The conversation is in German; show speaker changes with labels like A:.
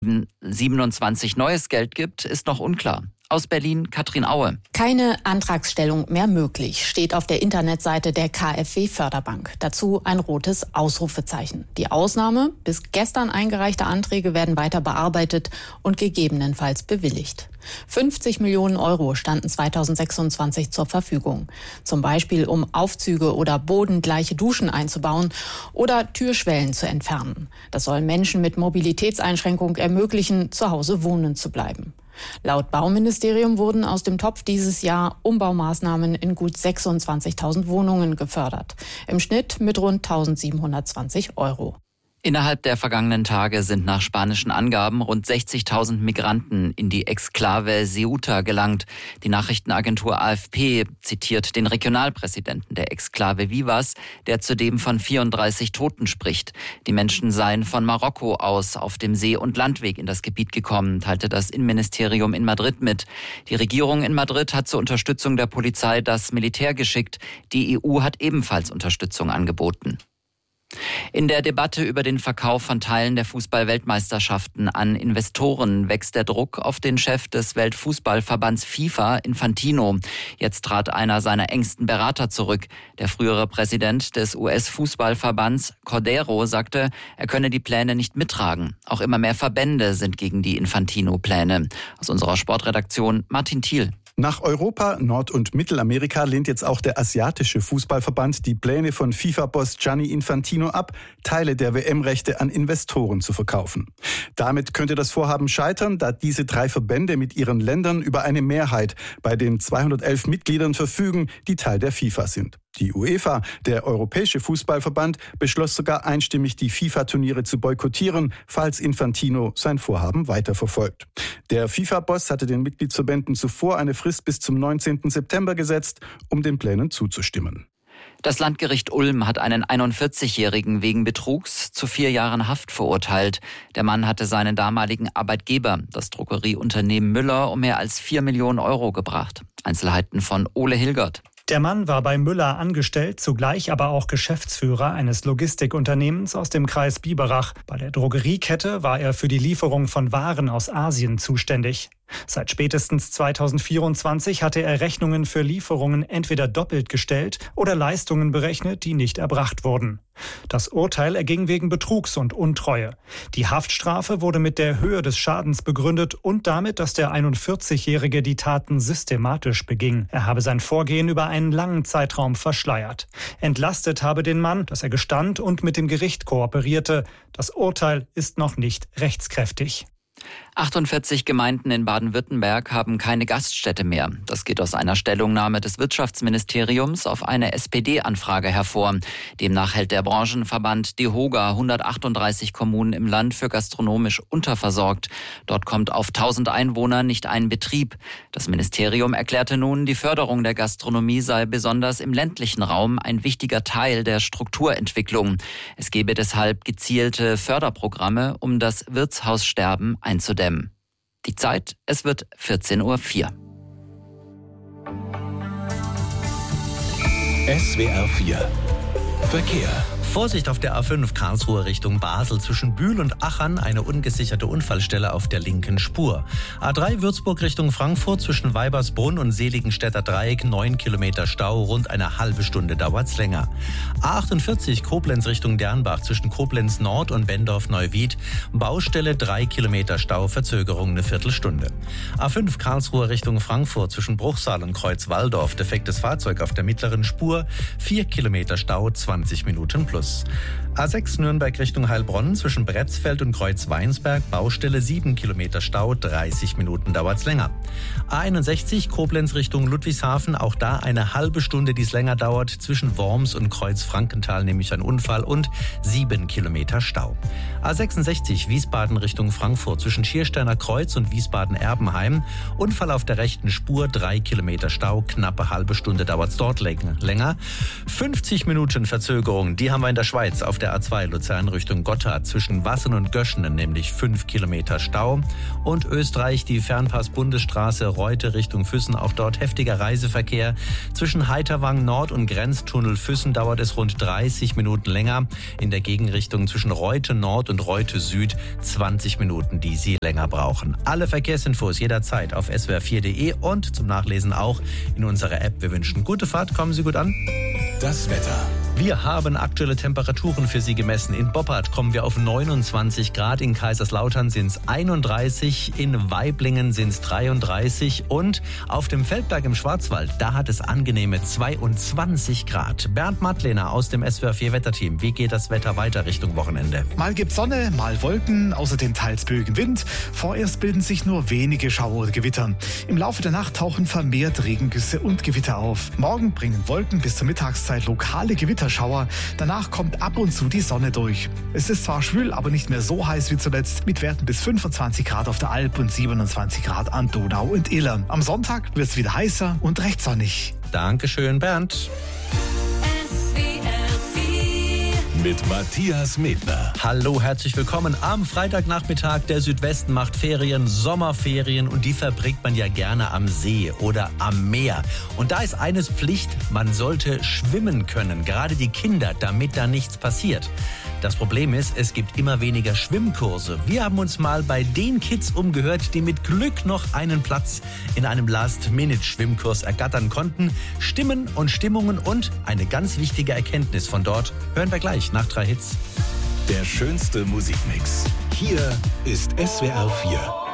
A: 27 neues Geld gibt, ist noch unklar. Aus Berlin, Katrin Aue.
B: Keine Antragsstellung mehr möglich, steht auf der Internetseite der KfW-Förderbank. Dazu ein rotes Ausrufezeichen. Die Ausnahme: bis gestern eingereichte Anträge werden weiter bearbeitet und gegebenenfalls bewilligt. 50 Millionen Euro standen 2026 zur Verfügung. Zum Beispiel, um Aufzüge oder bodengleiche Duschen einzubauen oder Türschwellen zu entfernen. Das soll Menschen mit Mobilitätseinschränkung ermöglichen, zu Hause wohnen zu bleiben. Laut Bauministerium wurden aus dem Topf dieses Jahr Umbaumaßnahmen in gut 26.000 Wohnungen gefördert. Im Schnitt mit rund 1.720 Euro.
A: Innerhalb der vergangenen Tage sind nach spanischen Angaben rund 60.000 Migranten in die Exklave Ceuta gelangt. Die Nachrichtenagentur AFP zitiert den Regionalpräsidenten der Exklave Vivas, der zudem von 34 Toten spricht. Die Menschen seien von Marokko aus auf dem See- und Landweg in das Gebiet gekommen, teilte das Innenministerium in Madrid mit. Die Regierung in Madrid hat zur Unterstützung der Polizei das Militär geschickt. Die EU hat ebenfalls Unterstützung angeboten. In der Debatte über den Verkauf von Teilen der Fußball-Weltmeisterschaften an Investoren wächst der Druck auf den Chef des Weltfußballverbands FIFA, Infantino. Jetzt trat einer seiner engsten Berater zurück. Der frühere Präsident des US-Fußballverbands, Cordero, sagte, er könne die Pläne nicht mittragen. Auch immer mehr Verbände sind gegen die Infantino-Pläne. Aus unserer Sportredaktion Martin Thiel.
C: Nach Europa, Nord- und Mittelamerika lehnt jetzt auch der asiatische Fußballverband die Pläne von FIFA-Boss Gianni Infantino ab, Teile der WM-Rechte an Investoren zu verkaufen. Damit könnte das Vorhaben scheitern, da diese 3 Verbände mit ihren Ländern über eine Mehrheit bei den 211 Mitgliedern verfügen, die Teil der FIFA sind. Die UEFA, der Europäische Fußballverband, beschloss sogar einstimmig, die FIFA-Turniere zu boykottieren, falls Infantino sein Vorhaben weiterverfolgt. Der FIFA-Boss hatte den Mitgliedsverbänden zuvor eine Frist bis zum 19. September gesetzt, um den Plänen zuzustimmen.
A: Das Landgericht Ulm hat einen 41-Jährigen wegen Betrugs zu 4 Jahren Haft verurteilt. Der Mann hatte seinen damaligen Arbeitgeber, das Drogerieunternehmen Müller, um mehr als 4 Millionen Euro gebracht. Einzelheiten von Ole Hilgert.
D: Der Mann war bei Müller angestellt, zugleich aber auch Geschäftsführer eines Logistikunternehmens aus dem Kreis Biberach. Bei der Drogeriekette war er für die Lieferung von Waren aus Asien zuständig. Seit spätestens 2024 hatte er Rechnungen für Lieferungen entweder doppelt gestellt oder Leistungen berechnet, die nicht erbracht wurden. Das Urteil erging wegen Betrugs und Untreue. Die Haftstrafe wurde mit der Höhe des Schadens begründet und damit, dass der 41-Jährige die Taten systematisch beging. Er habe sein Vorgehen über einen langen Zeitraum verschleiert. Entlastet habe den Mann, dass er gestand und mit dem Gericht kooperierte. Das Urteil ist noch nicht rechtskräftig.
A: 48 Gemeinden in Baden-Württemberg haben keine Gaststätte mehr. Das geht aus einer Stellungnahme des Wirtschaftsministeriums auf eine SPD-Anfrage hervor. Demnach hält der Branchenverband DEHOGA 138 Kommunen im Land für gastronomisch unterversorgt. Dort kommt auf 1000 Einwohner nicht ein Betrieb. Das Ministerium erklärte nun, die Förderung der Gastronomie sei besonders im ländlichen Raum ein wichtiger Teil der Strukturentwicklung. Es gebe deshalb gezielte Förderprogramme, um das Wirtshaussterben einzudämmen. Die Zeit, es wird 14:04 Uhr.
E: SWR 4 Verkehr.
F: Vorsicht auf der A5 Karlsruhe Richtung Basel. Zwischen Bühl und Achern eine ungesicherte Unfallstelle auf der linken Spur. A3 Würzburg Richtung Frankfurt zwischen Weibersbrunn und Seligenstädter Dreieck 9 Kilometer Stau, rund eine halbe Stunde dauert's länger. A48 Koblenz Richtung Dernbach zwischen Koblenz Nord und Bendorf-Neuwied. Baustelle 3 Kilometer Stau, Verzögerung eine Viertelstunde. A5 Karlsruhe Richtung Frankfurt zwischen Bruchsal und Kreuzwaldorf. Defektes Fahrzeug auf der mittleren Spur. 4 Kilometer Stau, 20 Minuten plus. A6 Nürnberg Richtung Heilbronn zwischen Bretzfeld und Kreuzweinsberg, Baustelle 7 Kilometer Stau, 30 Minuten dauert's länger. A61 Koblenz Richtung Ludwigshafen, auch da eine halbe Stunde, die es länger dauert, zwischen Worms und Kreuzfrankenthal, nämlich ein Unfall und 7 Kilometer Stau. A66 Wiesbaden Richtung Frankfurt zwischen Schiersteiner Kreuz und Wiesbaden-Erbenheim, Unfall auf der rechten Spur, 3 Kilometer Stau, knappe halbe Stunde dauert's dort länger. 50 Minuten Verzögerung, die haben wir wir in der Schweiz auf der A2 Luzern Richtung Gotthard zwischen Wassen und Göschenen, nämlich 5 Kilometer Stau. Und Österreich die Fernpass-Bundesstraße Reute Richtung Füssen, auch dort heftiger Reiseverkehr. Zwischen Heiterwang Nord und Grenztunnel Füssen dauert es rund 30 Minuten länger. In der Gegenrichtung zwischen Reute Nord und Reute Süd 20 Minuten, die Sie länger brauchen. Alle Verkehrsinfos jederzeit auf swr4.de und zum Nachlesen auch in unserer App. Wir wünschen gute Fahrt, kommen Sie gut an.
E: Das Wetter.
F: Wir haben aktuelle Temperaturen für Sie gemessen. In Boppard kommen wir auf 29 Grad, in Kaiserslautern sind es 31, in Waiblingen sind es 33 und auf dem Feldberg im Schwarzwald, da hat es angenehme 22 Grad. Bernd Mattlehner aus dem SWR4-Wetterteam. Wie geht das Wetter weiter Richtung Wochenende?
G: Mal gibt's Sonne, mal Wolken, außerdem teils böigen Wind. Vorerst bilden sich nur wenige Schauer oder Gewitter. Im Laufe der Nacht tauchen vermehrt Regengüsse und Gewitter auf. Morgen bringen Wolken bis zur Mittagszeit lokale Gewitterschauer. Danach kommt ab und zu die Sonne durch. Es ist zwar schwül, aber nicht mehr so heiß wie zuletzt, mit Werten bis 25 Grad auf der Alp und 27 Grad an Donau und Iller. Am Sonntag wird es wieder heißer und recht sonnig.
F: Dankeschön, Bernd.
E: Mit Matthias Medner.
F: Hallo, herzlich willkommen am Freitagnachmittag. Der Südwesten macht Ferien, Sommerferien und die verbringt man ja gerne am See oder am Meer. Und da ist eines Pflicht, man sollte schwimmen können, gerade die Kinder, damit da nichts passiert. Das Problem ist, es gibt immer weniger Schwimmkurse. Wir haben uns mal bei den Kids umgehört, die mit Glück noch einen Platz in einem Last-Minute-Schwimmkurs ergattern konnten. Stimmen und Stimmungen und eine ganz wichtige Erkenntnis von dort hören wir gleich nach 3 Hits.
E: Der schönste Musikmix. Hier ist SWR4.